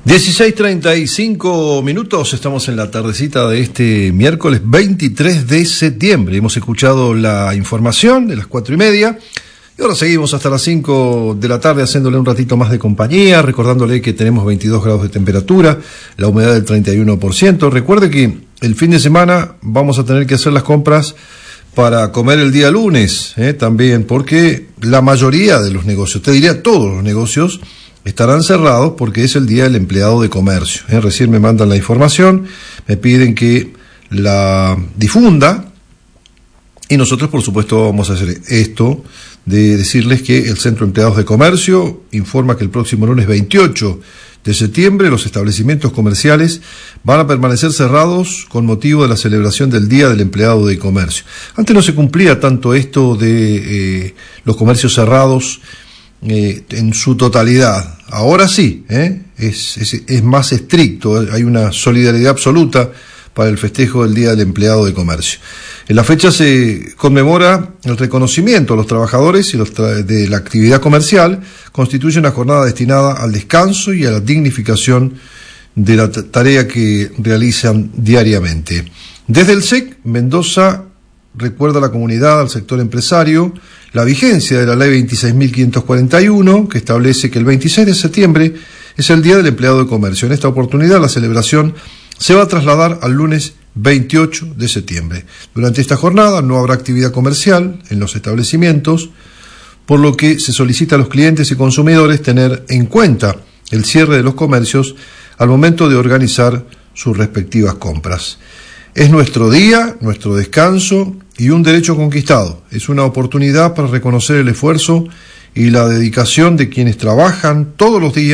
16:35, estamos en la tardecita de este miércoles 23 de septiembre. Hemos escuchado la información de las 4:30 y ahora seguimos hasta las 5 de la tarde haciéndole un ratito más de compañía, recordándole que tenemos 22 grados de temperatura, la humedad del 31%. Recuerde que el fin de semana vamos a tener que hacer las compras para comer el día lunes, también, porque la mayoría de los negocios, te diría todos los negocios, estarán cerrados porque es el día del empleado de comercio. Recién me mandan la información, me piden que la difunda y nosotros por supuesto vamos a hacer esto de decirles que el Centro de Empleados de Comercio informa que el próximo lunes 28 de septiembre los establecimientos comerciales van a permanecer cerrados con motivo de la celebración del Día del Empleado de Comercio. Antes no se cumplía tanto esto de los comercios cerrados en su totalidad. Ahora sí, es más estricto, hay una solidaridad absoluta para el festejo del Día del Empleado de Comercio. En la fecha se conmemora el reconocimiento a los trabajadores y de la actividad comercial, constituye una jornada destinada al descanso y a la dignificación de la tarea que realizan diariamente. Desde el SEC, Mendoza recuerda a la comunidad, al sector empresario, la vigencia de la Ley 26.541, que establece que el 26 de septiembre es el Día del Empleado de Comercio. En esta oportunidad, la celebración se va a trasladar al lunes 28 de septiembre. Durante esta jornada no habrá actividad comercial en los establecimientos, por lo que se solicita a los clientes y consumidores tener en cuenta el cierre de los comercios al momento de organizar sus respectivas compras. Es nuestro día, nuestro descanso y un derecho conquistado. Es una oportunidad para reconocer el esfuerzo y la dedicación de quienes trabajan todos los días